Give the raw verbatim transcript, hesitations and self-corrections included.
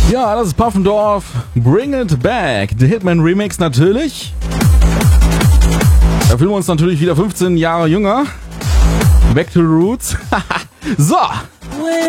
Ja, das ist Puffendorf. Bring It Back. The Hitman Remix natürlich. Da fühlen wir uns natürlich wieder fünfzehn Jahre jünger. Back to the Roots. So.